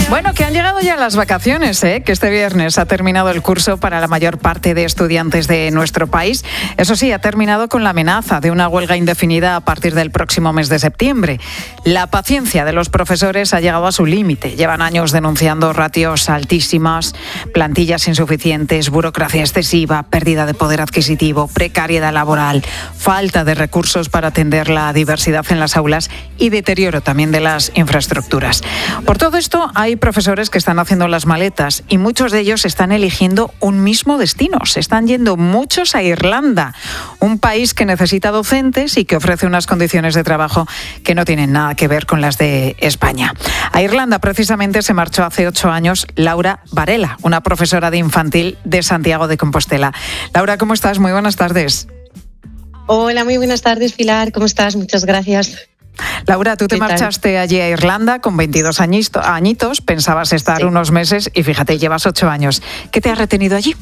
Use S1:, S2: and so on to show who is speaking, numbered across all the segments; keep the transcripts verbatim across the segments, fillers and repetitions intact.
S1: Bueno, que han llegado ya las vacaciones, ¿eh? Que este viernes ha terminado el curso para la mayor parte de estudiantes de nuestro país. Eso sí, ha terminado con la amenaza de una huelga indefinida a partir del próximo mes de septiembre. La paciencia de los profesores ha llegado a su límite. Llevan años denunciando ratios altísimas, plantillas insuficientes, burocracia excesiva, pérdida de poder adquisitivo, precariedad laboral, falta de recursos para atender la diversidad en las aulas y deterioro también de las infraestructuras. Por todo esto, hay profesores que están haciendo las maletas y muchos de ellos están eligiendo un mismo destino. Se están yendo muchos a Irlanda, un país que necesita docentes y que ofrece unas condiciones de trabajo que no tienen nada que ver con las de España. A Irlanda precisamente se marchó hace ocho años Laura Varela, una profesora de infantil de Santiago de Compostela. Laura, ¿cómo estás? Muy buenas tardes.
S2: Hola, muy buenas tardes, Pilar. ¿Cómo estás? Muchas gracias.
S1: Laura, tú te marchaste allí a Irlanda con veintidós añitos, pensabas estar sí. unos meses y fíjate, llevas ocho años. ¿Qué te ha retenido allí?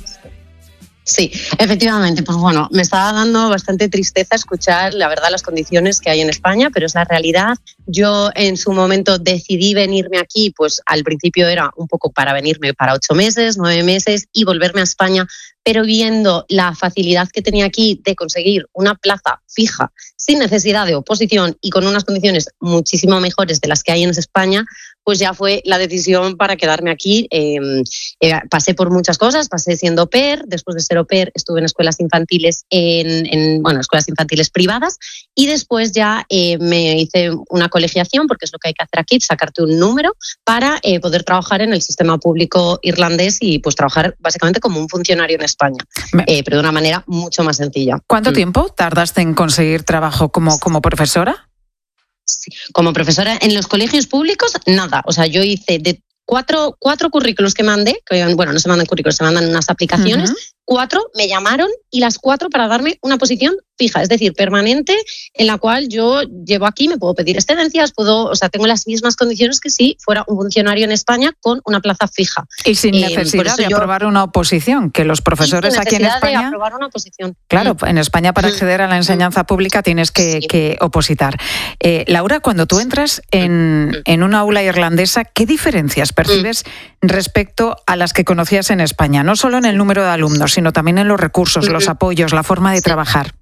S2: Sí, efectivamente, pues bueno, me estaba dando bastante tristeza escuchar, la verdad, las condiciones que hay en España, pero es la realidad. Yo en su momento decidí venirme aquí, pues al principio era un poco para venirme para ocho meses, nueve meses y volverme a España, pero viendo la facilidad que tenía aquí de conseguir una plaza fija, sin necesidad de oposición y con unas condiciones muchísimo mejores de las que hay en España, pues ya fue la decisión para quedarme aquí. Eh, eh, pasé por muchas cosas, pasé siendo au pair, después de ser au pair estuve en escuelas infantiles, en, en bueno, escuelas infantiles privadas y después ya eh, me hice una colegiación, porque es lo que hay que hacer aquí, sacarte un número para eh, poder trabajar en el sistema público irlandés y pues trabajar básicamente como un funcionario en España, eh, pero de una manera mucho más sencilla.
S1: ¿Cuánto
S2: mm.
S1: tiempo tardaste en conseguir trabajo como, como profesora?
S2: Sí. Como profesora en los colegios públicos, nada. O sea, yo hice de cuatro, cuatro currículos que mandé, que bueno, no se mandan currículos, se mandan unas aplicaciones, uh-huh. cuatro me llamaron y las cuatro para darme una posición fija, es decir, permanente, en la cual yo llevo aquí, me puedo pedir excedencias, puedo, o sea, tengo las mismas condiciones que si fuera un funcionario en España con una plaza fija.
S1: Y sin necesidad eh, de aprobar yo, una oposición, que los profesores aquí en España...
S2: de aprobar una oposición.
S1: Claro, en España para acceder a la enseñanza pública tienes que, sí. que opositar. Eh, Laura, cuando tú entras en, en una aula irlandesa, ¿qué diferencias percibes mm. respecto a las que conocías en España? No solo en el número de alumnos, sino también en los recursos, mm-hmm. los apoyos, la forma de sí. trabajar.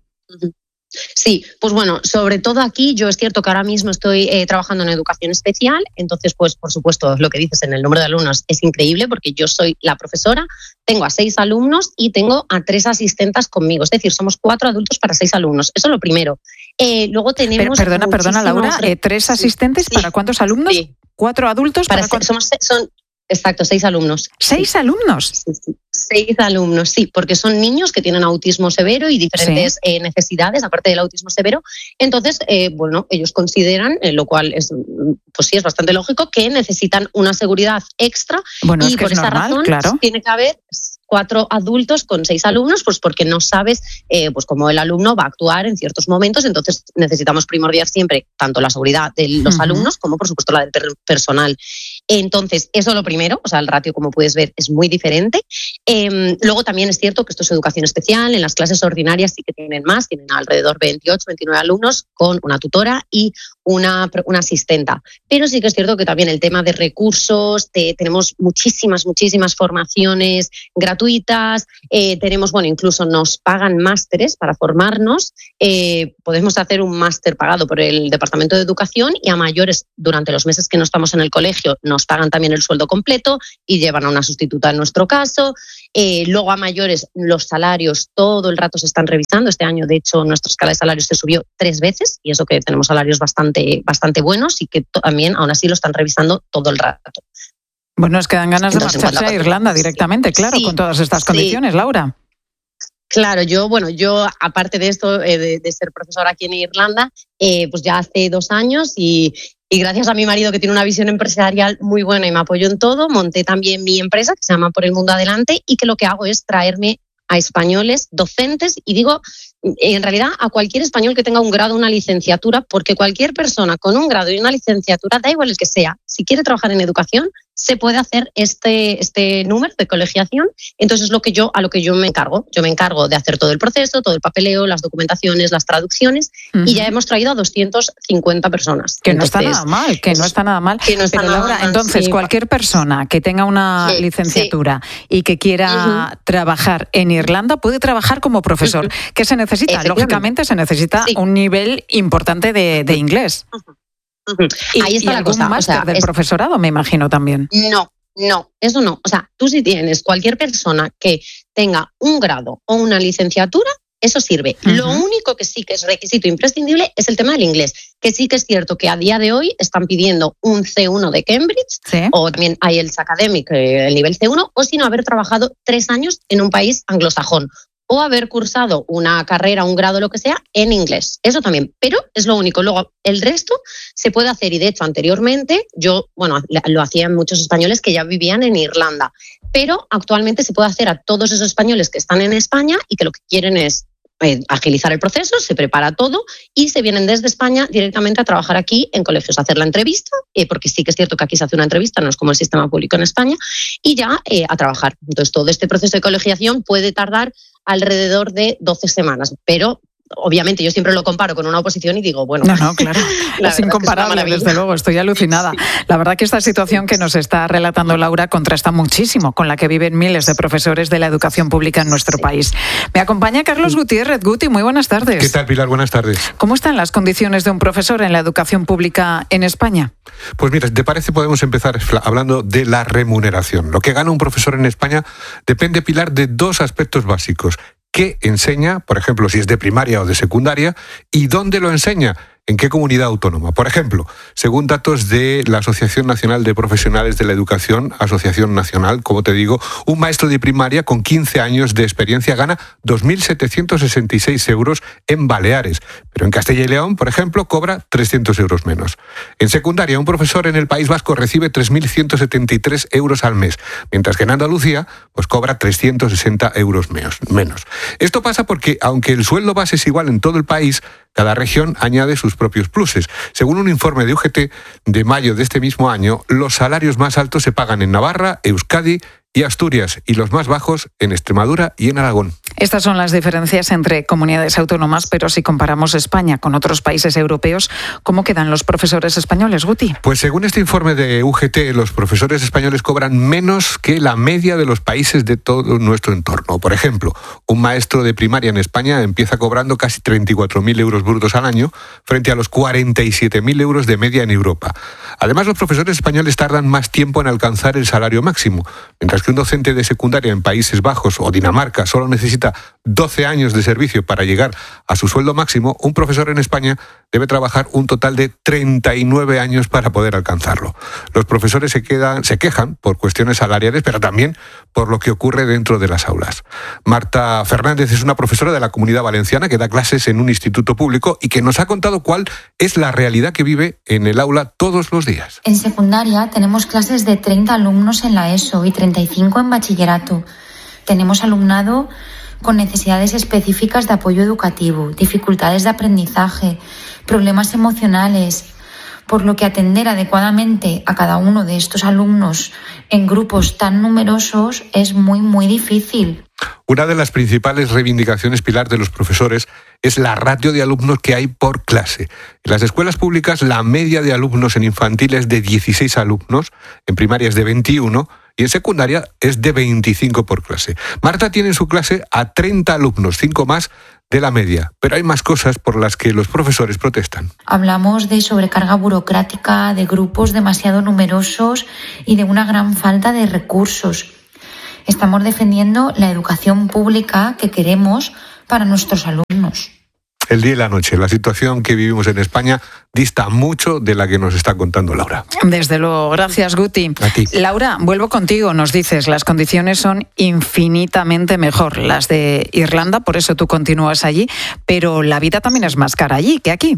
S2: Sí, pues bueno, sobre todo aquí yo es cierto que ahora mismo estoy eh, trabajando en educación especial, entonces pues por supuesto lo que dices en el número de alumnos es increíble porque yo soy la profesora, tengo a seis alumnos y tengo a tres asistentes conmigo, es decir, somos cuatro adultos para seis alumnos, eso es lo primero. Eh, luego tenemos...
S1: Pero, perdona, perdona Laura, eh, ¿tres asistentes sí, para cuántos alumnos?
S2: Sí.
S1: ¿Cuatro adultos?
S2: Para,
S1: para
S2: cuántos? Somos, son, exacto, seis alumnos.
S1: ¿Seis sí. alumnos?
S2: Sí, sí. Seis alumnos, sí, porque son niños que tienen autismo severo y diferentes sí. eh, necesidades, aparte del autismo severo. Entonces, eh, bueno, ellos consideran, eh, lo cual es, pues sí, es bastante lógico, que necesitan una seguridad extra.
S1: Bueno,
S2: y
S1: es que
S2: por
S1: es
S2: esa
S1: normal,
S2: razón
S1: claro.
S2: tiene que haber cuatro adultos con seis alumnos, pues porque no sabes eh, pues cómo el alumno va a actuar en ciertos momentos. Entonces, necesitamos primordiar siempre tanto la seguridad de los uh-huh. alumnos como, por supuesto, la del per- personal. Entonces, eso es lo primero, o sea, el ratio, como puedes ver, es muy diferente. Eh, luego también es cierto que esto es educación especial, en las clases ordinarias sí que tienen más, tienen alrededor de veintiocho, veintinueve alumnos con una tutora y una, una asistenta. Pero sí que es cierto que también el tema de recursos, de, tenemos muchísimas, muchísimas formaciones gratuitas, eh, tenemos, bueno, incluso nos pagan másteres para formarnos, eh, podemos hacer un máster pagado por el Departamento de Educación y a mayores durante los meses que no estamos en el colegio nos pagan también el sueldo completo y llevan a una sustituta en nuestro caso. Eh, luego a mayores los salarios todo el rato se están revisando. Este año, de hecho, nuestra escala de salarios se subió tres veces y eso que tenemos salarios bastante, bastante buenos y que también aún así lo están revisando todo el rato.
S1: Bueno, es que dan ganas Entonces, de marcharse a Irlanda directamente, sí, claro, sí, con todas estas condiciones, sí. Laura.
S2: Claro, yo, bueno, yo aparte de esto, eh, de, de ser profesora aquí en Irlanda, eh, pues ya hace dos años y, y gracias a mi marido que tiene una visión empresarial muy buena y me apoyó en todo, monté también mi empresa que se llama Por el Mundo Adelante y que lo que hago es traerme a españoles docentes y digo, en realidad a cualquier español que tenga un grado o una licenciatura, porque cualquier persona con un grado y una licenciatura, da igual el que sea, si quiere trabajar en educación, se puede hacer este, este número de colegiación. Entonces, lo que yo, a lo que yo me encargo. Yo me encargo de hacer todo el proceso, todo el papeleo, las documentaciones, las traducciones, uh-huh. y ya hemos traído a doscientas cincuenta personas.
S1: Que entonces, no está nada mal, que no está nada mal.
S2: Que no está
S1: Pero,
S2: nada
S1: Laura,
S2: mal,
S1: entonces,
S2: sí.
S1: cualquier persona que tenga una sí, licenciatura sí. y que quiera uh-huh. trabajar en Irlanda puede trabajar como profesor. Uh-huh. ¿Qué se necesita? Lógicamente se necesita sí. un nivel importante de, de inglés. Uh-huh. Uh-huh. Y, Ahí está y la algún cosa. máster o sea, del es... profesorado, me imagino también.
S2: No. No, eso no. O sea, tú si tienes cualquier persona que tenga un grado o una licenciatura, eso sirve. Uh-huh. Lo único que sí que es requisito imprescindible es el tema del inglés, que sí que es cierto que a día de hoy están pidiendo un ce uno de Cambridge, ¿sí? O también hay el Academic, el nivel ce uno, o si no, haber trabajado tres años en un país anglosajón, o haber cursado una carrera, un grado, lo que sea, en inglés. Eso también, pero es lo único. Luego, el resto se puede hacer, y de hecho, anteriormente, yo, bueno, lo hacían muchos españoles que ya vivían en Irlanda, pero actualmente se puede hacer a todos esos españoles que están en España y que lo que quieren es eh, agilizar el proceso, se prepara todo y se vienen desde España directamente a trabajar aquí en colegios, a hacer la entrevista, eh, porque sí que es cierto que aquí se hace una entrevista, no es como el sistema público en España, y ya eh, a trabajar. Entonces, todo este proceso de colegiación puede tardar alrededor de doce semanas, pero obviamente yo siempre lo comparo con una oposición y digo, bueno...
S1: No, no, claro, es incomparable, es desde luego, estoy alucinada. Sí. La verdad que esta situación que nos está relatando Laura contrasta muchísimo con la que viven miles de profesores de la educación pública en nuestro sí. país. Me acompaña Carlos Gutiérrez. Guti, muy buenas tardes.
S3: ¿Qué tal, Pilar? Buenas tardes.
S1: ¿Cómo están las condiciones de un profesor en la educación pública en España?
S3: Pues mira, ¿te parece? Podemos empezar hablando de la remuneración. Lo que gana un profesor en España depende, Pilar, de dos aspectos básicos. ¿Qué enseña? Por ejemplo, si es de primaria o de secundaria, ¿y dónde lo enseña? ¿En qué comunidad autónoma? Por ejemplo, según datos de la Asociación Nacional de Profesionales de la Educación, Asociación Nacional, como te digo, un maestro de primaria con quince años de experiencia gana dos mil setecientos sesenta y seis euros en Baleares, pero en Castilla y León, por ejemplo, cobra trescientos euros menos. En secundaria, un profesor en el País Vasco recibe tres mil ciento setenta y tres euros al mes, mientras que en Andalucía pues cobra trescientos sesenta euros menos. Esto pasa porque, aunque el sueldo base es igual en todo el país, cada región añade sus propios pluses. Según un informe de U G T de mayo de este mismo año, los salarios más altos se pagan en Navarra, Euskadi y Asturias, y los más bajos en Extremadura y en Aragón.
S1: Estas son las diferencias entre comunidades autónomas, pero si comparamos España con otros países europeos, ¿cómo quedan los profesores españoles, Guti?
S3: Pues según este informe de U G T, los profesores españoles cobran menos que la media de los países de todo nuestro entorno. Por ejemplo, un maestro de primaria en España empieza cobrando casi treinta y cuatro mil euros brutos al año, frente a los cuarenta y siete mil euros de media en Europa. Además, los profesores españoles tardan más tiempo en alcanzar el salario máximo, mientras que un docente de secundaria en Países Bajos o Dinamarca solo necesita doce años de servicio para llegar a su sueldo máximo, un profesor en España debe trabajar un total de treinta y nueve años para poder alcanzarlo. Los profesores se, quedan, se quejan por cuestiones salariales, pero también por lo que ocurre dentro de las aulas. Marta Fernández es una profesora de la Comunidad Valenciana que da clases en un instituto público y que nos ha contado cuál es la realidad que vive en el aula todos los días.
S4: En secundaria tenemos clases de treinta alumnos en la ESO y treinta y cinco en bachillerato. Tenemos alumnado con necesidades específicas de apoyo educativo, dificultades de aprendizaje, problemas emocionales, por lo que atender adecuadamente a cada uno de estos alumnos en grupos tan numerosos es muy, muy difícil.
S3: Una de las principales reivindicaciones, Pilar, de los profesores es la ratio de alumnos que hay por clase. En las escuelas públicas, la media de alumnos en infantil es de dieciséis alumnos, en primaria es de veintiuno y en secundaria es de veinticinco por clase. Marta tiene en su clase a treinta alumnos, cinco más de la media, pero hay más cosas por las que los profesores protestan.
S4: Hablamos de sobrecarga burocrática, de grupos demasiado numerosos y de una gran falta de recursos. Estamos defendiendo la educación pública que queremos para nuestros alumnos.
S3: El día y la noche, la situación que vivimos en España dista mucho de la que nos está contando Laura.
S1: Desde luego, gracias, Guti.
S3: A ti.
S1: Laura, vuelvo contigo, nos dices, las condiciones son infinitamente mejor las de Irlanda, por eso tú continúas allí, pero la vida también es más cara allí que aquí.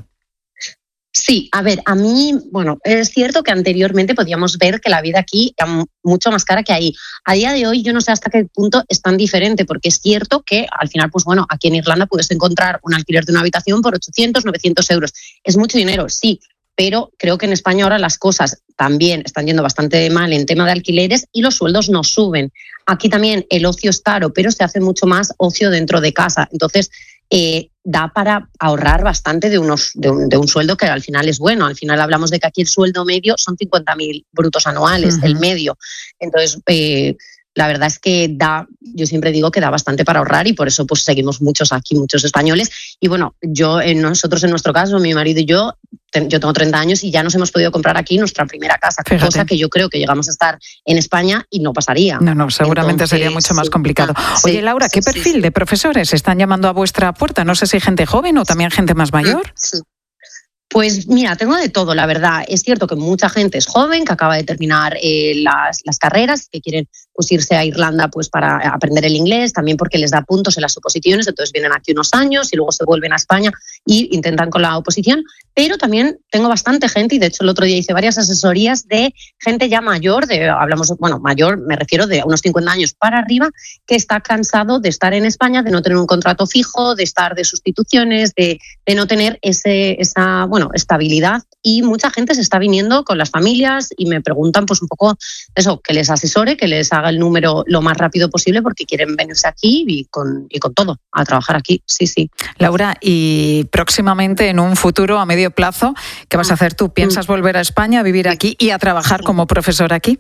S2: Sí, a ver, a mí, bueno, es cierto que anteriormente podíamos ver que la vida aquí era mucho más cara que ahí. A día de hoy yo no sé hasta qué punto es tan diferente, porque es cierto que al final, pues bueno, aquí en Irlanda puedes encontrar un alquiler de una habitación por ochocientos, novecientos euros. Es mucho dinero, sí, pero creo que en España ahora las cosas también están yendo bastante mal en tema de alquileres y los sueldos no suben. Aquí también el ocio es caro, pero se hace mucho más ocio dentro de casa. Entonces, eh, da para ahorrar bastante de, unos, de, un, de un sueldo que al final es bueno. Al final hablamos de que aquí el sueldo medio son cincuenta mil brutos anuales, uh-huh. el medio. Entonces, eh, la verdad es que da, yo siempre digo que da bastante para ahorrar y por eso pues seguimos muchos aquí, muchos españoles. Y bueno, yo, en nosotros en nuestro caso, mi marido y yo, te, yo tengo treinta años y ya nos hemos podido comprar aquí nuestra primera casa, Fíjate. cosa que yo creo que llegamos a estar en España y no pasaría.
S1: No, no, seguramente Entonces, sería mucho más sí, complicado. Oye, sí, Laura, ¿qué sí, perfil sí, de profesores están llamando a vuestra puerta? No sé si gente joven o también gente más mayor.
S2: Sí. Pues mira, tengo de todo, la verdad. Es cierto que mucha gente es joven, que acaba de terminar eh, las, las carreras, que quieren pues, irse a Irlanda pues, para aprender el inglés, también porque les da puntos en las oposiciones, entonces vienen aquí unos años y luego se vuelven a España y intentan con la oposición. Pero también tengo bastante gente, y de hecho el otro día hice varias asesorías de gente ya mayor, de hablamos, bueno, mayor, me refiero de unos cincuenta años para arriba, que está cansado de estar en España, de no tener un contrato fijo, de estar de sustituciones, de, de no tener ese, esa, bueno, estabilidad, y mucha gente se está viniendo con las familias y me preguntan pues un poco eso, que les asesore, que les haga el número lo más rápido posible porque quieren venirse aquí y con, y con todo, a trabajar aquí, sí, sí.
S1: Laura, y próximamente en un futuro a medio plazo, ¿qué vas a hacer tú? ¿Piensas volver a España, a vivir aquí y a trabajar como profesora aquí?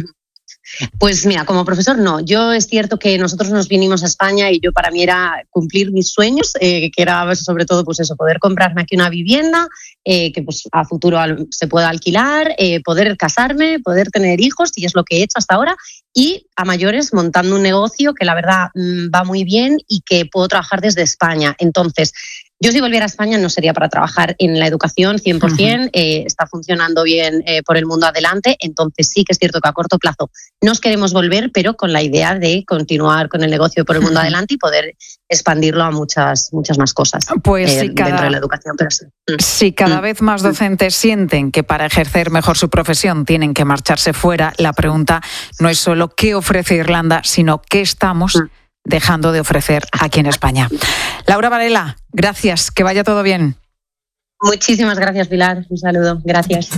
S2: Pues mira, como profesor no. Yo es cierto que nosotros nos vinimos a España y yo para mí era cumplir mis sueños, eh, que era sobre todo pues eso, poder comprarme aquí una vivienda, eh, que pues a futuro se pueda alquilar, eh, poder casarme, poder tener hijos, y es lo que he hecho hasta ahora, y a mayores montando un negocio que la verdad mmm, va muy bien y que puedo trabajar desde España. Entonces, yo si volviera a España no sería para trabajar en la educación cien por ciento, uh-huh. eh, está funcionando bien eh, por el mundo adelante, entonces sí que es cierto que a corto plazo nos queremos volver, pero con la idea de continuar con el negocio por el mundo uh-huh. adelante y poder expandirlo a muchas muchas más cosas
S1: pues
S2: eh,
S1: si cada,
S2: dentro de la educación. Pero sí.
S1: Si cada uh-huh. vez más docentes sienten que para ejercer mejor su profesión tienen que marcharse fuera, la pregunta no es solo qué ofrece Irlanda, sino qué estamos uh-huh. dejando de ofrecer aquí en España. Laura Varela, gracias, que vaya todo bien.
S2: Muchísimas gracias, Pilar, un saludo, gracias.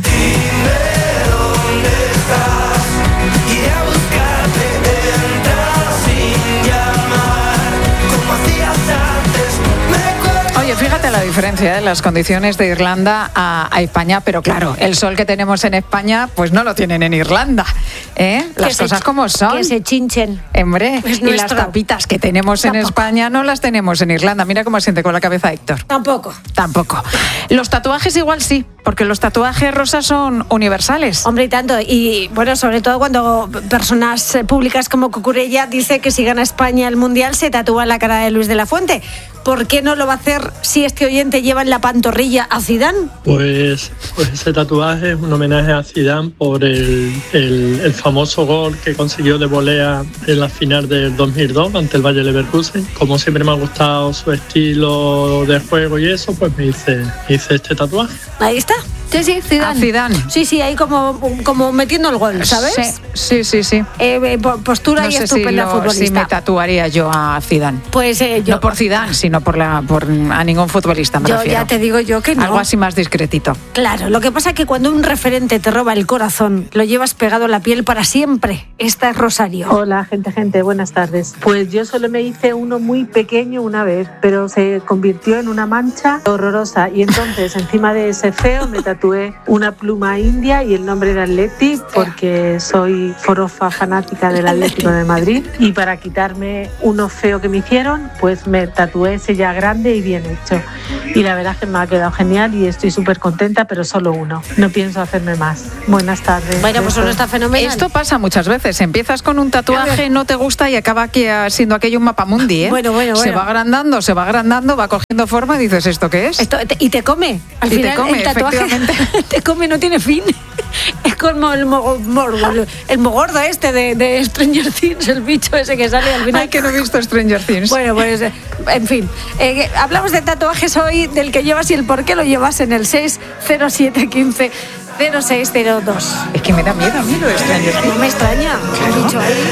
S1: Oye, fíjate la diferencia de las condiciones de Irlanda a, a España, pero claro, el sol que tenemos en España, pues no lo tienen en Irlanda, ¿eh? Las
S5: que
S1: cosas
S5: se,
S1: como son.
S5: Que se chinchen.
S1: Hombre, pues y nuestro... las tapitas que tenemos Tampoco. en España no las tenemos en Irlanda. Mira cómo siente con la cabeza Héctor.
S5: Tampoco.
S1: Tampoco. Los tatuajes igual sí, porque los tatuajes rosas son universales.
S5: Hombre, y tanto. Y bueno, sobre todo cuando personas públicas como Cucurella dice que si gana España el Mundial se tatúa la cara de Luis de la Fuente. ¿Por qué no lo va a hacer si este oyente lleva en la pantorrilla a Zidane?
S6: Pues, pues ese tatuaje es un homenaje a Zidane por el, el, el famoso gol que consiguió de volea en la final del dos mil dos ante el Bayer Leverkusen. Como siempre me ha gustado su estilo de juego y eso, pues me hice, me hice este tatuaje.
S5: Ahí está. Sí, sí, Zidane.
S1: A Zidane.
S5: Sí, sí, ahí como, como metiendo el gol, ¿sabes?
S1: Sí, sí, sí. sí.
S5: Eh, postura
S1: no
S5: y
S1: sé
S5: estupenda
S1: si lo,
S5: futbolista.
S1: Si me tatuaría yo a Zidane.
S5: Pues eh, yo...
S1: No por Zidane, sino por, la, por a ningún futbolista, me
S5: yo
S1: refiero.
S5: Ya te digo yo que no.
S1: Algo así más discretito.
S5: Claro, lo que pasa es que cuando un referente te roba el corazón, lo llevas pegado a la piel para siempre. Esta es Rosario.
S7: Hola, gente, gente, buenas tardes. Pues yo solo me hice uno muy pequeño una vez, pero se convirtió en una mancha horrorosa. Y entonces, encima de ese feo, me tatué una pluma india y el nombre de Atleti, porque soy forofa fanática del Atlético de Madrid. Y para quitarme uno feo que me hicieron, pues me tatué ese ya grande y bien hecho. Y la verdad es que me ha quedado genial y estoy súper contenta, pero solo uno. No pienso hacerme más. Buenas tardes.
S5: Bueno, pues solo está fenomenal.
S1: Esto pasa muchas veces. Empiezas con un tatuaje, no te gusta y acaba aquí siendo aquello un mapamundi, ¿eh?
S5: Bueno, bueno, bueno.
S1: Se va agrandando, se va agrandando, va cogiendo forma y dices, ¿esto qué es?
S5: Esto, y te come. Al
S1: y
S5: final,
S1: te come,
S5: el tatuaje te come, no tiene fin. Es como el, mo, mo, el mogordo este de, de Stranger Things, el bicho ese que sale al final.
S1: Ay, que no he visto Stranger Things.
S5: Bueno, pues, en fin. Eh, hablamos de tatuajes hoy, del que llevas y el por qué lo llevas en el seis cero siete uno cinco cero seis cero dos.
S1: Es que me da miedo a mí lo de Stranger Things.
S5: No me extraña.
S1: Claro.
S5: Dicho ahí.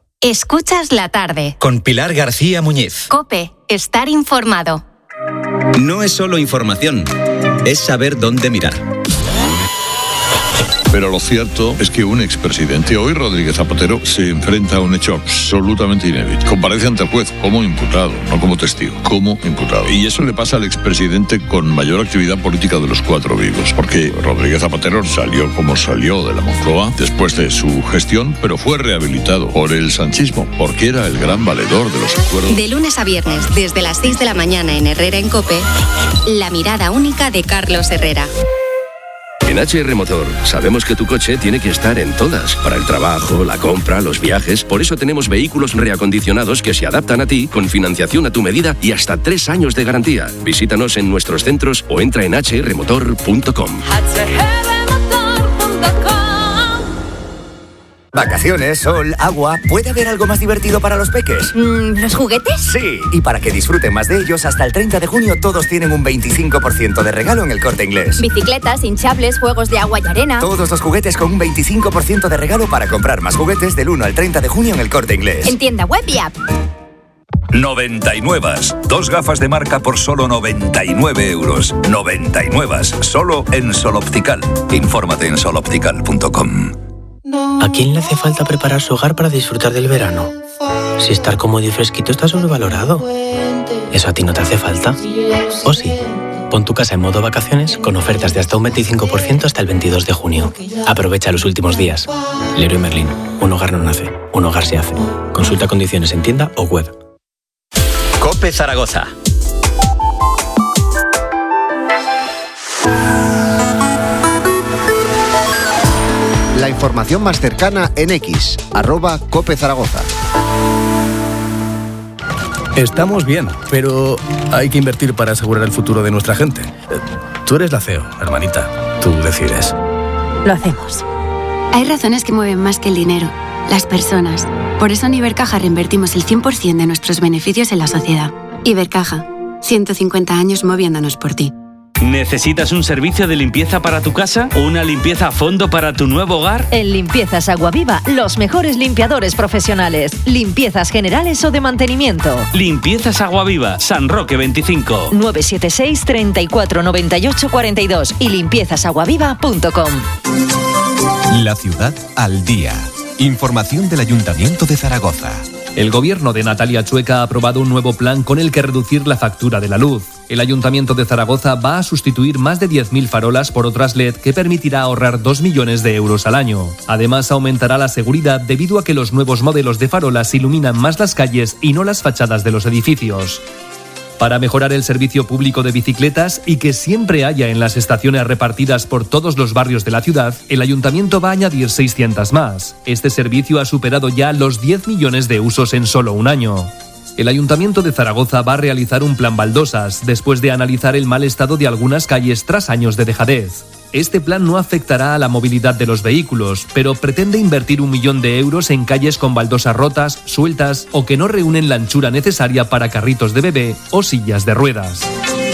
S8: Escuchas la tarde.
S9: Con Pilar García Muñiz.
S8: COPE. Estar informado. No es solo información, es saber dónde mirar.
S9: Pero lo cierto es que un expresidente, hoy Rodríguez Zapatero, se enfrenta a un hecho absolutamente inédito. Comparece ante el juez como imputado, no como testigo, como imputado. Y eso le pasa al expresidente con mayor actividad política de los cuatro vivos, porque Rodríguez Zapatero salió como salió de la Moncloa después de su gestión, pero fue rehabilitado por el sanchismo, porque era el gran valedor de los acuerdos.
S10: De lunes a viernes, desde las seis de la mañana en Herrera en COPE, la mirada única de Carlos Herrera.
S11: En H R Motor sabemos que tu coche tiene que estar en todas, para el trabajo, la compra, los viajes. Por eso tenemos vehículos reacondicionados que se adaptan a ti, con financiación a tu medida y hasta tres años de garantía. Visítanos en nuestros centros o entra en h r motor punto com.
S12: Vacaciones, sol, agua. ¿Puede haber algo más divertido para los peques?
S13: Mm, ¿Los juguetes?
S12: Sí, y para que disfruten más de ellos, hasta el treinta de junio todos tienen un veinticinco por ciento de regalo en El Corte Inglés.
S13: Bicicletas, hinchables, juegos de agua y arena.
S12: Todos los juguetes con un veinticinco por ciento de regalo para comprar más juguetes del uno al treinta de junio en El Corte Inglés.
S13: En tienda web y app.
S14: noventa y nueve. Dos gafas de marca por solo noventa y nueve euros. noventa y nueve. Solo en Sol Optical. Infórmate en sol optical punto com.
S15: ¿A quién le hace falta preparar su hogar para disfrutar del verano? Si estar cómodo y fresquito está sobrevalorado. ¿Eso a ti no te hace falta? ¿O sí? Pon tu casa en modo vacaciones con ofertas de hasta un veinticinco por ciento hasta el veintidós de junio. Aprovecha los últimos días. Leroy Merlin. Un hogar no nace, un hogar se hace. Consulta condiciones en tienda o web.
S8: COPE Zaragoza.
S16: La información más cercana en X, arroba Cope Zaragoza.
S17: Estamos bien, pero hay que invertir para asegurar el futuro de nuestra gente. Tú eres la C E O, hermanita. Tú decides.
S13: Lo hacemos.
S10: Hay razones que mueven más que el dinero, las personas. Por eso en Ibercaja reinvertimos el cien por ciento de nuestros beneficios en la sociedad. Ibercaja, ciento cincuenta años moviéndonos por ti.
S18: ¿Necesitas un servicio de limpieza para tu casa o una limpieza a fondo para tu nuevo hogar?
S19: En Limpiezas Aguaviva, los mejores limpiadores profesionales. Limpiezas generales o de mantenimiento.
S18: Limpiezas Aguaviva, San Roque veinticinco.
S19: nueve siete seis, treinta y cuatro, noventa y ocho, cuarenta y dos y limpiezas aguaviva punto com.
S20: La ciudad al día. Información del Ayuntamiento de Zaragoza.
S21: El gobierno de Natalia Chueca ha aprobado un nuevo plan con el que reducir la factura de la luz. El Ayuntamiento de Zaragoza va a sustituir más de diez mil farolas por otras L E D que permitirá ahorrar dos millones de euros al año. Además, aumentará la seguridad debido a que los nuevos modelos de farolas iluminan más las calles y no las fachadas de los edificios. Para mejorar el servicio público de bicicletas y que siempre haya en las estaciones repartidas por todos los barrios de la ciudad, el Ayuntamiento va a añadir seiscientas más. Este servicio ha superado ya los diez millones de usos en solo un año. El Ayuntamiento de Zaragoza va a realizar un plan baldosas después de analizar el mal estado de algunas calles tras años de dejadez. Este plan no afectará a la movilidad de los vehículos, pero pretende invertir un millón de euros en calles con baldosas rotas, sueltas o que no reúnen la anchura necesaria para carritos de bebé o sillas de ruedas.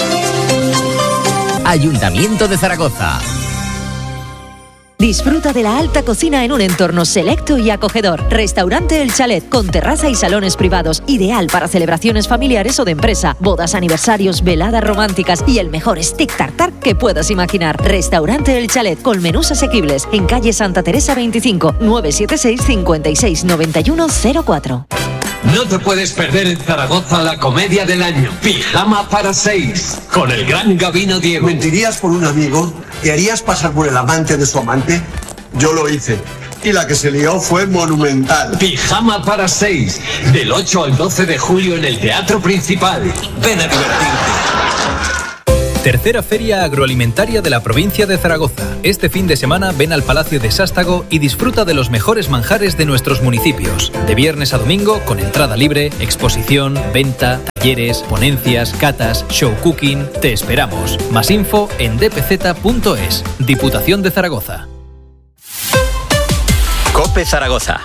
S22: Ayuntamiento de Zaragoza.
S19: Disfruta de la alta cocina en un entorno selecto y acogedor. Restaurante El Chalet, con terraza y salones privados, ideal para celebraciones familiares o de empresa, bodas, aniversarios, veladas románticas y el mejor stick tartar que puedas imaginar. Restaurante El Chalet, con menús asequibles, en calle Santa Teresa veinticinco, nueve siete seis, cincuenta y seis, noventa y uno cero cuatro.
S23: No te puedes perder en Zaragoza la comedia del año, Pijama para seis, con el gran Gabino Diego.
S24: ¿Mentirías por un amigo? ¿Te harías pasar por el amante de su amante? Yo lo hice. Y la que se lió fue monumental.
S23: Pijama para seis, del ocho al doce de julio en el Teatro Principal. Ven a divertirte.
S25: Tercera Feria Agroalimentaria de la provincia de Zaragoza. Este fin de semana ven al Palacio de Sástago y disfruta de los mejores manjares de nuestros municipios. De viernes a domingo con entrada libre, exposición, venta, talleres, ponencias, catas, show cooking. Te esperamos. Más info en d p z punto es. Diputación de Zaragoza.
S8: COPE Zaragoza.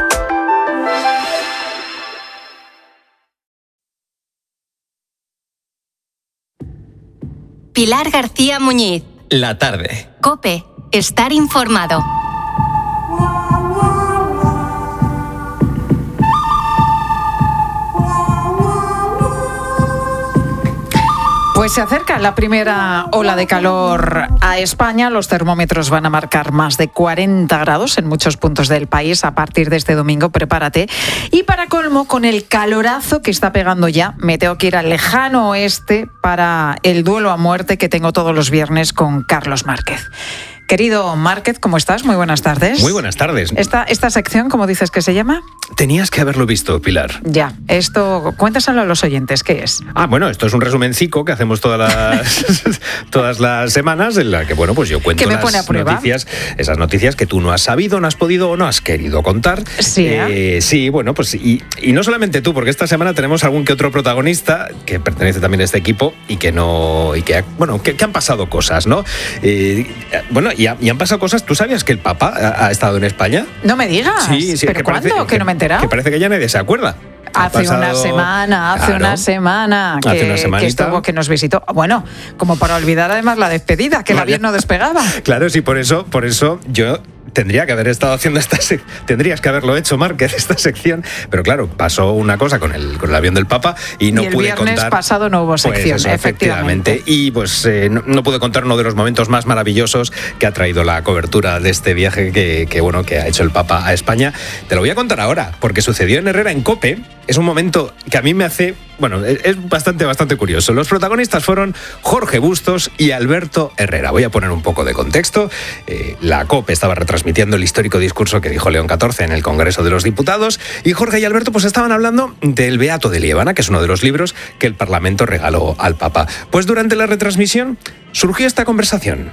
S10: Pilar García Muñiz.
S8: La tarde.
S10: COPE. Estar informado.
S1: Pues se acerca la primera ola de calor a España. Los termómetros van a marcar más de cuarenta grados en muchos puntos del país a partir de este domingo. Prepárate. Y para colmo, con el calorazo que está pegando ya, me tengo que ir al lejano oeste para el duelo a muerte que tengo todos los viernes con Carlos Márquez. Querido Márquez, ¿cómo estás? Muy buenas tardes.
S2: Muy buenas tardes.
S1: Esta, esta sección, ¿cómo dices que se llama?
S2: Tenías que haberlo visto, Pilar.
S1: Ya, esto, cuéntaselo a los oyentes, ¿qué es?
S2: Ah, bueno, esto es un resumencico que hacemos todas las todas las semanas en la que, bueno, pues yo cuento
S1: me
S2: las
S1: pone a prueba.
S2: noticias, esas noticias que tú no has sabido, no has podido o no has querido contar.
S1: Sí, ¿eh?
S2: Eh, sí, bueno, pues y, y no solamente tú, porque esta semana tenemos algún que otro protagonista que pertenece también a este equipo y que no, y que, bueno, que, que han pasado cosas, ¿no? Eh, bueno, y, ha, y han pasado cosas. ¿Tú sabías que el Papa ha, ha estado en España?
S1: No me digas.
S2: Sí, sí.
S1: ¿Pero
S2: que
S1: cuándo?
S2: Parece,
S1: que no me he enterado.
S2: Que parece que ya nadie se acuerda.
S1: Hace pasado, una semana, hace
S2: claro,
S1: una semana que,
S2: hace una
S1: que estuvo, que nos visitó. Bueno, como para olvidar además la despedida, que el avión no despegaba.
S2: Claro, sí, por eso, por eso yo tendría que haber estado haciendo esta sec- tendrías que haberlo hecho, Márquez, esta sección, pero claro, pasó una cosa con el, con el avión del Papa y no
S1: y el
S2: pude
S1: viernes
S2: contar.
S1: pasado no hubo sección,
S2: pues eso,
S1: efectivamente.
S2: efectivamente. Y pues eh, no, no pude contar uno de los momentos más maravillosos que ha traído la cobertura de este viaje que, que, bueno, que ha hecho el Papa a España. Te lo voy a contar ahora, porque sucedió en Herrera, en COPE. Es un momento que a mí me hace, bueno, es bastante, bastante curioso. Los protagonistas fueron Jorge Bustos y Alberto Herrera. Voy a poner un poco de contexto. Eh, la COPE estaba retransmitiendo el histórico discurso que dijo León catorce en el Congreso de los Diputados y Jorge y Alberto pues estaban hablando del Beato de Liébana, que es uno de los libros que el Parlamento regaló al Papa. Pues durante la retransmisión surgió esta conversación.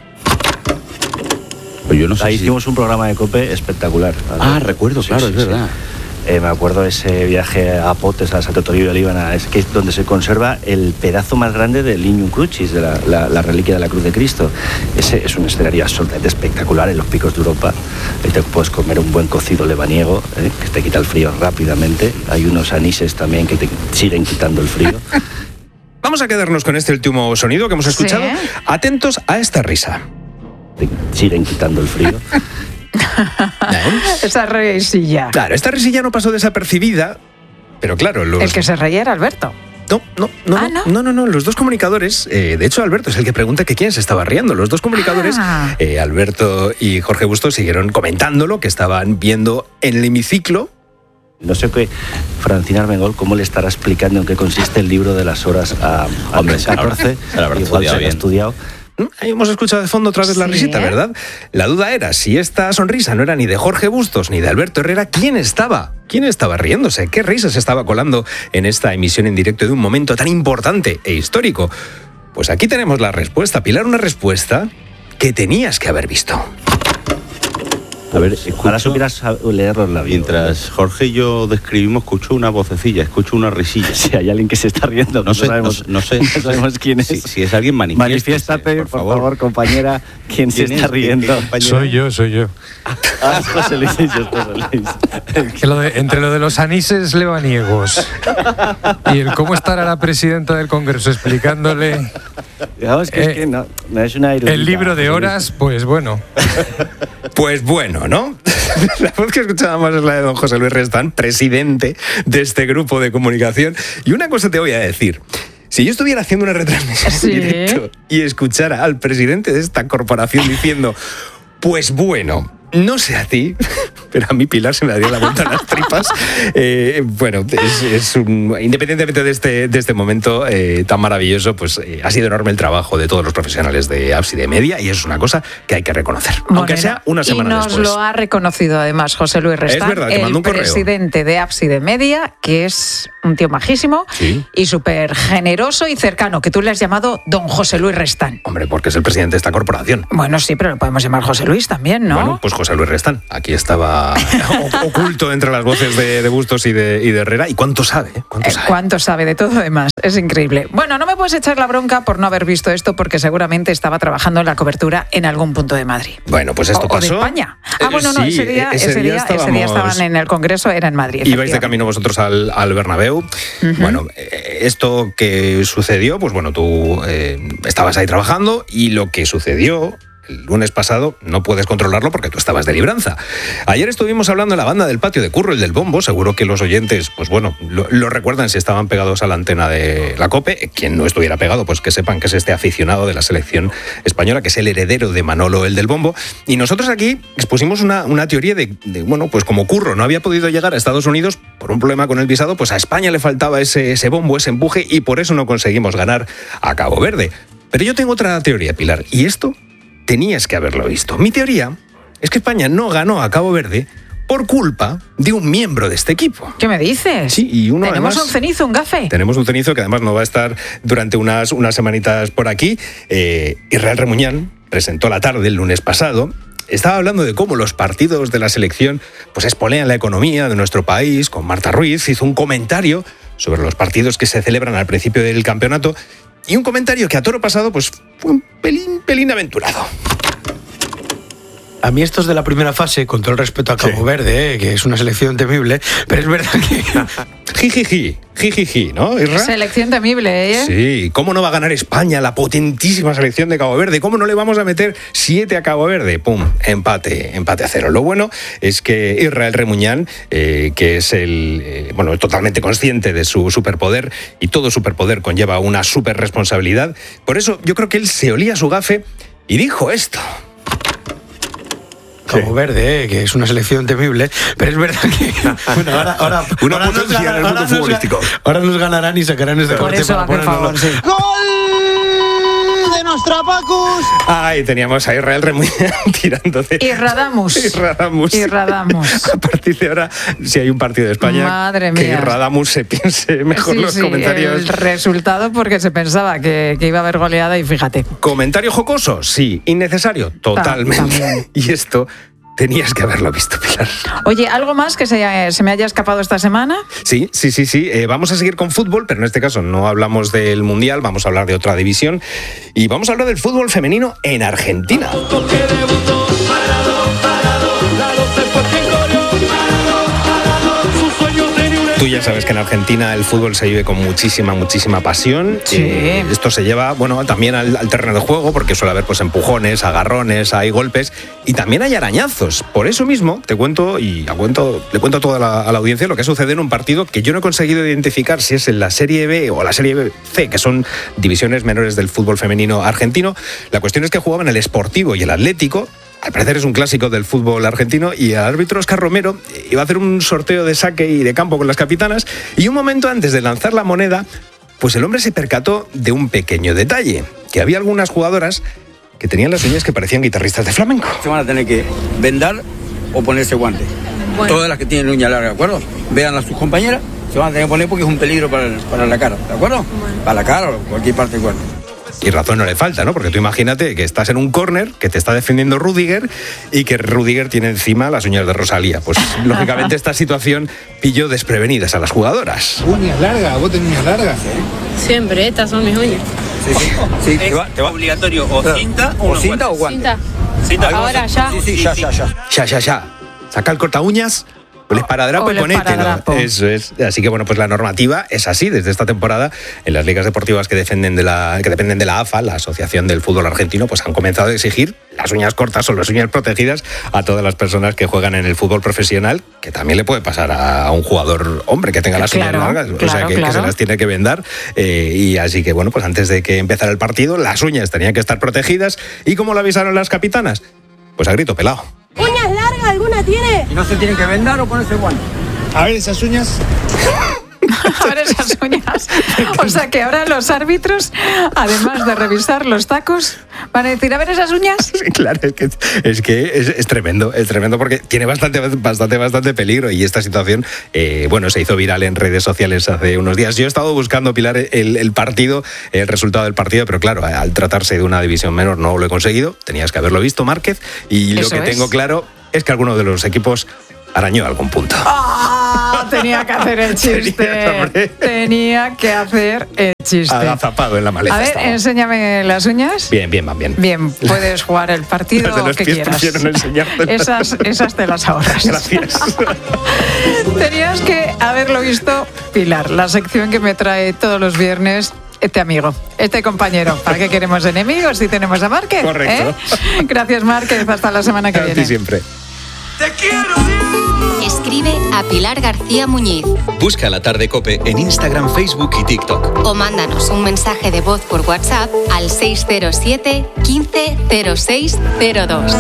S3: Pues yo no sé
S4: Ahí
S3: si...
S4: hicimos un programa de COPE espectacular. ¿Vale?
S3: Ah, recuerdo, claro,
S4: sí,
S3: es
S4: sí,
S3: verdad.
S4: Sí. Eh, me acuerdo de ese viaje a Potes, a Santo Toribio de Líbana, es que es donde se conserva el pedazo más grande del Lignum Crucis, de la, la, la reliquia de la Cruz de Cristo. Ese es un escenario absolutamente espectacular en los picos de Europa. Ahí te puedes comer un buen cocido lebaniego, eh, que te quita el frío rápidamente. Hay unos anises también que te siguen quitando el frío.
S2: Vamos a quedarnos con este último sonido que hemos escuchado. ¿Sí? Atentos a esta risa.
S4: Te siguen quitando el frío.
S1: Esa risilla.
S2: Claro, esta risilla no pasó desapercibida, pero claro... Los...
S1: El que se reía era Alberto.
S2: No, no, no,
S1: ah, ¿no?
S2: no, no, no, los dos comunicadores, eh, de hecho Alberto es el que pregunta que quién se estaba riendo. Los dos comunicadores, ah. eh, Alberto y Jorge Bustos, siguieron comentándolo, que estaban viendo en el hemiciclo.
S4: No sé qué, Francina Armengol, cómo le estará explicando en qué consiste el libro de las horas a, a Hombre, catorce.
S3: Se lo habrá estudiado bien.
S4: estudiado.
S2: Ahí hemos escuchado de fondo otra vez sí, la risita, ¿eh? ¿Verdad? La duda era, si esta sonrisa no era ni de Jorge Bustos ni de Alberto Herrera, ¿quién estaba? ¿Quién estaba riéndose? ¿Qué risa se estaba colando en esta emisión en directo de un momento tan importante e histórico? Pues aquí tenemos la respuesta, Pilar, una respuesta que tenías que haber visto.
S4: A ver, ojalá supieras leer los labios.
S3: Mientras Jorge y yo describimos, escucho una vocecilla, escucho una risilla.
S4: Si hay alguien que se está riendo,
S3: no, sé,
S4: sabemos,
S3: no, no sé,
S4: no sabemos quién es.
S3: Si, si es alguien, manifiéstate.
S4: Manifiéstate, por, por favor. favor, compañera, quién, ¿Quién se está es? riendo.
S6: Soy yo, soy yo.
S4: Ah, José Luis, yo, José Luis.
S6: Que lo de, entre lo de los anises lebaniegos y el cómo estará la presidenta del Congreso explicándole...
S4: Digamos que, eh, es que no, no es una erudita.
S6: El libro de horas, pues bueno.
S2: Pues bueno, ¿no? La voz que escuchábamos es la de don José Luis Restán, presidente de este grupo de comunicación. Y una cosa te voy a decir. Si yo estuviera haciendo una retransmisión ¿Sí? en directo y escuchara al presidente de esta corporación diciendo, pues bueno... No sé a ti, pero a mí, Pilar, se me daría la vuelta a las tripas. Eh, bueno, es, es un, independientemente de este, de este momento eh, tan maravilloso, pues eh, ha sido enorme el trabajo de todos los profesionales de Ábside Media y eso es una cosa que hay que reconocer,
S1: bueno,
S2: aunque sea una semana
S1: después. Y nos
S2: después.
S1: lo ha reconocido además José Luis Restán,
S2: es verdad, que mandó un
S1: el presidente de Ábside Media, que es un tío majísimo ¿Sí? y súper generoso y cercano, que tú le has llamado don José Luis Restán.
S2: Hombre, porque es el presidente de esta corporación.
S1: Bueno, sí, pero lo podemos llamar José Luis también, ¿no?
S2: Bueno, pues José Luis Restán. Aquí estaba oculto entre las voces de, de Bustos y de, y de Herrera. ¿Y cuánto sabe? ¿Cuánto sabe?
S1: Eh, ¿Cuánto sabe de todo demás? Es increíble. Bueno, no me puedes echar la bronca por no haber visto esto porque seguramente estaba trabajando en la cobertura en algún punto de Madrid.
S2: Bueno, pues esto
S1: o,
S2: pasó.
S1: O de España. Ah, bueno, no,
S2: sí,
S1: ese día, ese ese día, estábamos... ese día estaban en el Congreso, era en Madrid.
S2: Ibais de camino vosotros al, al Bernabéu. Uh-huh. Bueno, esto que sucedió, pues bueno, tú eh, estabas ahí trabajando y lo que sucedió... el lunes pasado no puedes controlarlo porque tú estabas de libranza. Ayer estuvimos hablando en la banda del patio de Curro, el del bombo. Seguro que los oyentes, pues bueno, lo, lo recuerdan si estaban pegados a la antena de la COPE. Quien no estuviera pegado, pues que sepan que es este aficionado de la selección española, que es el heredero de Manolo, el del bombo. Y nosotros aquí expusimos una, una teoría de, de, bueno, pues como Curro no había podido llegar a Estados Unidos por un problema con el visado, pues a España le faltaba ese, ese bombo, ese empuje, y por eso no conseguimos ganar a Cabo Verde. Pero yo tengo otra teoría, Pilar, y esto tenías que haberlo visto. Mi teoría es que España no ganó a Cabo Verde por culpa de un miembro de este equipo.
S1: ¿Qué me dices?
S2: Sí, y uno
S1: Tenemos
S2: además,
S1: un cenizo, un gafe.
S2: Tenemos un cenizo que además no va a estar durante unas, unas semanitas por aquí. Eh, Israel Remuñán presentó la tarde el lunes pasado. Estaba hablando de cómo los partidos de la selección pues espolean la economía de nuestro país. Con Marta Ruiz hizo un comentario sobre los partidos que se celebran al principio del campeonato, y un comentario que a toro pasado pues fue un pelín, pelín aventurado.
S5: A mí estos de la primera fase, con todo el respeto a Cabo sí. Verde, eh, que es una selección temible, pero es verdad que...
S2: Jijiji, jijiji, ¿no, Isra?
S1: Selección temible, ¿eh?
S2: Sí, ¿cómo no va a ganar España, la potentísima selección de Cabo Verde? ¿Cómo no le vamos a meter siete a Cabo Verde? Pum, empate, empate a cero. Lo bueno es que Israel Remuñán, eh, que es el, eh, bueno, totalmente consciente de su superpoder, y todo superpoder conlleva una superresponsabilidad, por eso yo creo que él se olía su gafe y dijo esto.
S5: Cabo Verde, eh, que es una selección temible, pero es verdad que bueno, ahora, ahora,
S3: una
S5: ahora, nos,
S3: potencia en el mundo
S5: ahora,
S3: futbolístico.
S5: nos, ahora nos ganarán y sacarán este
S1: por
S5: corte
S1: eso,
S5: para ponernos.
S1: Sí.
S7: ¡Gol de Nostrapacus!
S2: Ay, teníamos a Israel Remuñán tirando de...
S1: Irradamus.
S2: Irradamus.
S1: Irradamus.
S2: A partir de ahora, si hay un partido de España,
S1: Madre
S2: que
S1: mía.
S2: Irradamus se piense mejor
S1: sí,
S2: los
S1: sí,
S2: comentarios.
S1: El resultado, porque se pensaba que, que iba a haber goleada, y fíjate.
S2: ¿Comentario jocoso? Sí. ¿Innecesario? Totalmente.
S1: También.
S2: Y esto... tenías que haberlo visto, Pilar.
S1: Oye, ¿algo más que se, se me haya escapado esta semana?
S2: Sí, sí, sí, sí. Eh, vamos a seguir con fútbol, pero en este caso no hablamos del Mundial, vamos a hablar de otra división. Y vamos a hablar del fútbol femenino en Argentina. Tú ya sabes que en Argentina el fútbol se vive con muchísima, muchísima pasión.
S1: Sí.
S2: Eh, esto se lleva, bueno, también al, al terreno de juego, porque suele haber pues empujones, agarrones, hay golpes y también hay arañazos. Por eso mismo te cuento y a cuento, le cuento a toda la, a la audiencia lo que sucede en un partido que yo no he conseguido identificar si es en la Serie B o la Serie C, que son divisiones menores del fútbol femenino argentino. La cuestión es que jugaban el Sportivo y el Atlético. Al parecer es un clásico del fútbol argentino, y el árbitro Oscar Romero iba a hacer un sorteo de saque y de campo con las capitanas, y un momento antes de lanzar la moneda, pues el hombre se percató de un pequeño detalle, que había algunas jugadoras que tenían las uñas que parecían guitarristas de flamenco.
S9: Se van a tener que vendar o ponerse guantes. Bueno. Todas las que tienen uña larga, ¿de acuerdo? Vean a sus compañeras, se van a tener que poner porque es un peligro para, para la cara, ¿de acuerdo? Bueno. Para la cara o cualquier parte del cuerpo.
S2: Y razón no le falta, ¿no? Porque tú imagínate que estás en un córner, que te está defendiendo Rüdiger, y que Rüdiger tiene encima las uñas de Rosalía. Pues lógicamente esta situación pilló desprevenidas a las jugadoras.
S11: ¿Uñas largas? ¿Vos tenés uñas largas?
S12: Siempre, estas son mis uñas.
S9: Sí, sí. sí te va, te va. Obligatorio o cinta o, o cinta o guante.
S12: Cinta.
S9: Cinta.
S12: Ahora ya.
S9: Sí, sí, ya, ya, ya.
S2: Ya, ya, ya. Saca el corta uñas. O el esparadrapo y ponételo. Eso es. Así que bueno, pues la normativa es así desde esta temporada. En las ligas deportivas que dependen de la que dependen de la A F A, la Asociación del Fútbol Argentino, pues han comenzado a exigir las uñas cortas o las uñas protegidas a todas las personas que juegan en el fútbol profesional, que también le puede pasar a un jugador hombre que tenga las
S1: claro,
S2: uñas largas,
S1: claro,
S2: o sea que,
S1: claro.
S2: que se las tiene que vendar. Eh, y así que bueno, pues antes de que empezara el partido, las uñas tenían que estar protegidas. ¿Y cómo lo avisaron las capitanas? Pues a grito pelado.
S12: ¿Uñas largas alguna tiene?
S9: ¿Y no se tienen que vendar o ponerse guantes?
S11: A ver esas uñas.
S1: A ver esas uñas. O sea que ahora los árbitros, además de revisar los tacos, van a decir, a ver esas uñas.
S2: Sí, claro, es que, es, que es, es tremendo, es tremendo porque tiene bastante, bastante, bastante peligro, y esta situación, eh, bueno, se hizo viral en redes sociales hace unos días. Yo he estado buscando, Pilar, el, el partido, el resultado del partido, pero claro, al tratarse de una división menor no lo he conseguido. Tenías que haberlo visto, Márquez, y
S1: Eso
S2: lo que
S1: es.
S2: tengo claro es que alguno de los equipos arañó algún punto.
S1: ¡Ah! Tenía que hacer el chiste.
S2: Tenía,
S1: Tenía que hacer el chiste.
S2: Agazapado en la maleza.
S1: A ver,
S2: estaba.
S1: enséñame las uñas.
S2: Bien, bien, van bien.
S1: Bien, puedes jugar el partido
S2: Las de los
S1: que
S2: pies
S1: quieras.
S2: prefiero no enseñártelas.
S1: Esas, esas te las ahorras.
S2: Gracias.
S1: Tenías que haberlo visto, Pilar, la sección que me trae todos los viernes este amigo, este compañero. ¿Para qué queremos enemigos si tenemos a Márquez?
S2: Correcto.
S1: ¿Eh? Gracias, Márquez. Hasta la semana que
S2: A ti
S1: viene.
S2: siempre.
S13: Escribe a Pilar García Muñiz
S8: Busca La Tarde Cope en Instagram, Facebook y TikTok.
S13: o mándanos un mensaje de voz por WhatsApp al seis cero siete, quince, cero seis cero dos.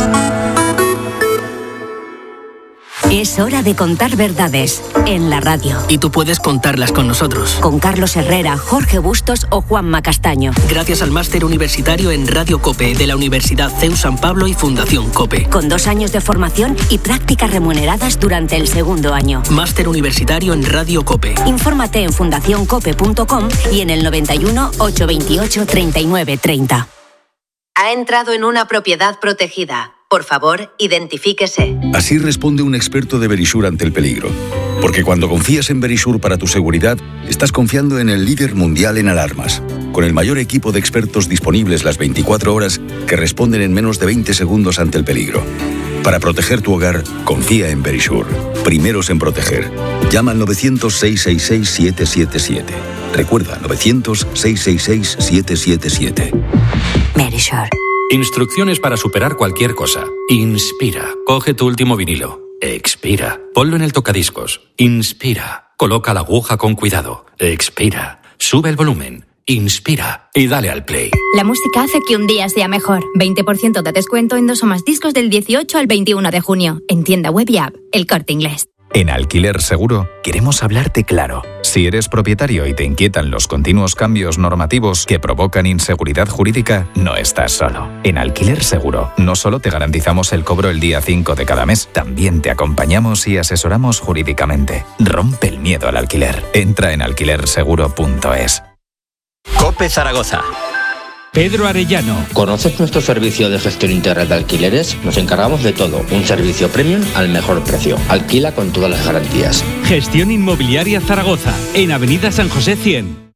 S14: Es hora de contar verdades en la radio.
S15: Y tú puedes contarlas con nosotros.
S14: Con Carlos Herrera, Jorge Bustos o Juanma Castaño.
S15: Gracias al máster universitario en Radio COPE de la Universidad C E U San Pablo y Fundación COPE.
S14: Con dos años de formación y prácticas remuneradas durante el segundo año.
S15: Máster universitario en Radio COPE.
S14: Infórmate en fundación cope punto com y en el noventa y uno, ochocientos veintiocho, treinta y nueve treinta.
S16: Ha entrado en una propiedad protegida. Por favor, identifíquese.
S17: Así responde un experto de Verisure ante el peligro. Porque cuando confías en Verisure para tu seguridad, estás confiando en el líder mundial en alarmas. Con el mayor equipo de expertos disponibles las veinticuatro horas que responden en menos de veinte segundos ante el peligro. Para proteger tu hogar, confía en Verisure. Primeros en proteger. Llama al novecientos, seiscientos sesenta y seis, siete siete siete. Recuerda, novecientos, seiscientos sesenta y seis, siete siete siete.
S14: Verisure.
S26: Instrucciones para superar cualquier cosa. Inspira. Coge tu último vinilo. Expira. Ponlo en el tocadiscos. Inspira. Coloca la aguja con cuidado. Expira. Sube el volumen. Inspira. Y dale al play.
S27: La música hace que un día sea mejor. veinte por ciento de descuento en dos o más discos del dieciocho al veintiuno de junio. En tienda web y app. El Corte Inglés.
S28: En Alquiler Seguro queremos hablarte claro. Si eres propietario y te inquietan los continuos cambios normativos que provocan inseguridad jurídica, no estás solo. En Alquiler Seguro no solo te garantizamos el cobro el día cinco de cada mes, también te acompañamos y asesoramos jurídicamente. Rompe el miedo al alquiler. Entra en alquiler seguro punto es.
S29: COPE Zaragoza.
S30: Pedro Arellano.
S29: ¿Conoces nuestro servicio de gestión integral de alquileres? Nos encargamos de todo. Un servicio premium al mejor precio. Alquila con todas las garantías.
S30: Gestión Inmobiliaria Zaragoza, en Avenida San José cien.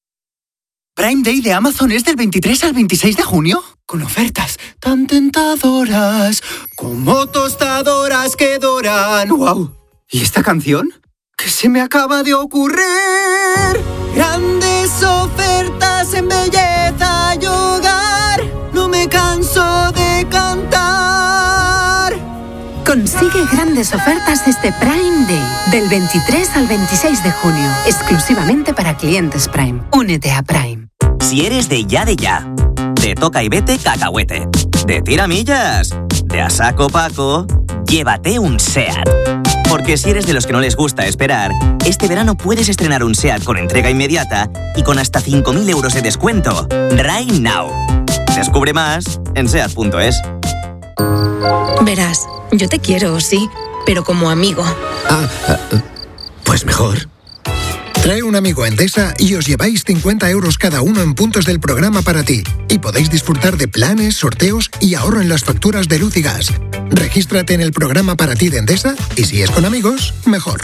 S31: Prime Day de Amazon es del veintitrés al veintiséis de junio. Con ofertas tan tentadoras como tostadoras que doran. ¡Wow! ¿Y esta canción? ¿Qué se me acaba de ocurrir? Grandes ofertas en belleza y hogar. No me canso de cantar.
S32: Consigue grandes ofertas este Prime Day, del veintitrés al veintiséis de junio, exclusivamente para clientes Prime. Únete a Prime.
S33: Si eres de ya de ya, de toca y vete cacahuete, de tiramillas, de a saco paco, llévate un SEAT. Porque si eres de los que no les gusta esperar, este verano puedes estrenar un SEAT con entrega inmediata y con hasta cinco mil euros de descuento. Right now. Descubre más en seat punto es.
S34: Verás, yo te quiero, sí, pero como amigo.
S35: Ah, pues mejor. Trae un amigo a Endesa y os lleváis cincuenta euros cada uno en puntos del programa para ti. Y podéis disfrutar de planes, sorteos y ahorro en las facturas de luz y gas. Regístrate en el programa para ti de Endesa y si es con amigos, mejor.